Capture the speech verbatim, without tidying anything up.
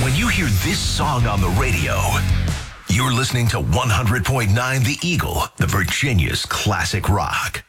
When you hear this song on the radio, you're listening to one hundred point nine The Eagle, the Virginia's classic rock.